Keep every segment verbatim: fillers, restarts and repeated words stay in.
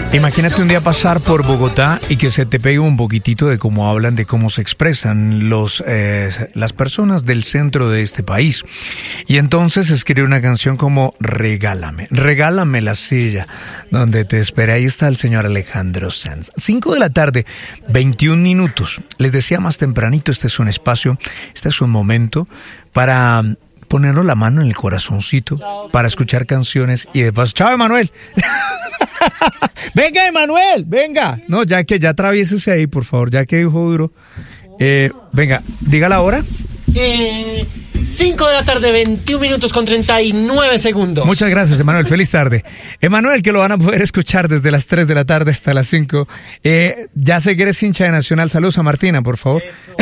Imagínate un día pasar por Bogotá y que se te pegue un poquitito de cómo hablan, de cómo se expresan los eh, las personas del centro de este país. Y entonces escribe una canción como Regálame, regálame la silla donde te espera. Ahí está el señor Alejandro Sanz. cinco de la tarde, veintiún minutos. Les decía más tempranito, este es un espacio, este es un momento para ponernos la mano en el corazoncito, para escuchar canciones y de paso, ¡chao, Emanuel! Venga, Emanuel, venga. No, ya que ya atraviésese ahí, por favor, ya que dijo duro. Eh, venga, diga la hora. Eh, cinco de la tarde, veintiún minutos con treinta y nueve segundos. Muchas gracias, Emanuel, feliz tarde. Emanuel, que lo van a poder escuchar desde las tres de la tarde hasta las cinco. Eh, ya sé que eres hincha de Nacional. Saludos a Martina, por favor.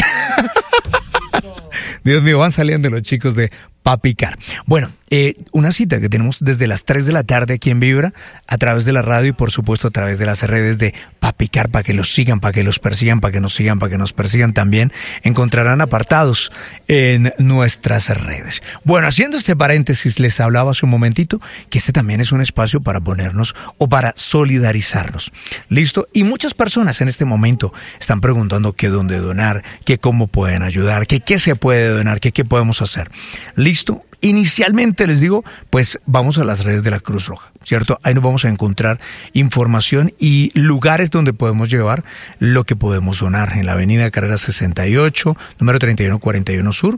Dios mío, van saliendo los chicos de Papicar. Bueno, eh, una cita que tenemos desde las tres de la tarde aquí en Vibra, a través de la radio y por supuesto a través de las redes de Papicar, para que los sigan, para que los persigan, para que nos sigan, para que nos persigan también. Encontrarán apartados en nuestras redes. Bueno, haciendo este paréntesis, les hablaba hace un momentito que este también es un espacio para ponernos o para solidarizarnos. ¿Listo? Y muchas personas en este momento están preguntando qué dónde donar, qué cómo pueden ayudar, qué qué se puede donar, qué qué podemos hacer. ¿Listo? Inicialmente les digo, pues vamos a las redes de la Cruz Roja, ¿cierto? Ahí nos vamos a encontrar información y lugares donde podemos llevar lo que podemos donar. En la avenida Carrera sesenta y ocho, número treinta y uno cuarenta y uno Sur,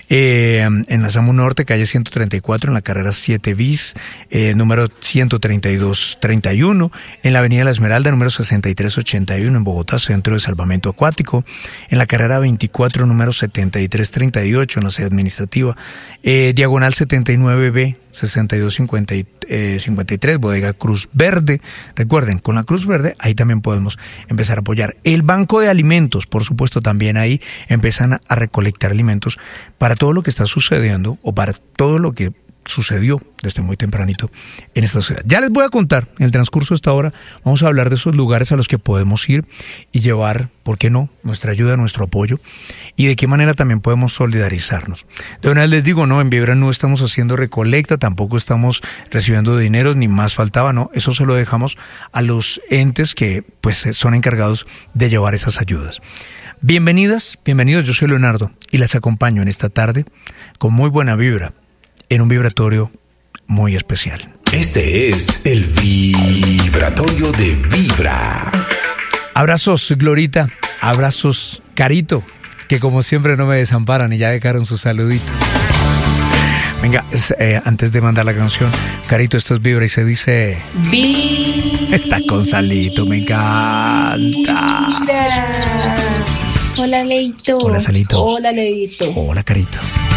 eh, en la Samu Norte, calle ciento treinta y cuatro, en la Carrera siete bis, eh, número ciento treinta y dos treinta y uno, en la avenida La Esmeralda, número sesenta y tres ochenta y uno, en Bogotá, Centro de Salvamento Acuático, en la Carrera veinticuatro, número setenta y tres treinta y ocho, en la sede administrativa, eh, diagonal setenta y nueve B, sesenta y dos cincuenta y tres, Bodega Cruz Verde. Recuerden, con la Cruz Verde ahí también podemos empezar a apoyar. El Banco de Alimentos, por supuesto, también ahí empiezan a recolectar alimentos para todo lo que está sucediendo o para todo lo que sucedió desde muy tempranito en esta ciudad. Ya les voy a contar, en el transcurso de esta hora, vamos a hablar de esos lugares a los que podemos ir y llevar, ¿por qué no?, nuestra ayuda, nuestro apoyo, y de qué manera también podemos solidarizarnos. De una vez les digo, no, en Vibra no estamos haciendo recolecta, tampoco estamos recibiendo dinero, ni más faltaba, no, eso se lo dejamos a los entes que pues son encargados de llevar esas ayudas. Bienvenidas, bienvenidos, yo soy Leonardo y las acompaño en esta tarde con muy buena vibra, en un vibratorio muy especial. Este es el vibratorio de Vibra. Abrazos, Glorita. Abrazos, Carito, que como siempre no me desamparan y ya dejaron su saludito. Venga, eh, antes de mandar la canción, Carito, esto es Vibra y se dice... Vibra. Está con Salito, me encanta. Vibra. Hola, Leito. Hola, Salito. Hola, Leito. Hola, Carito.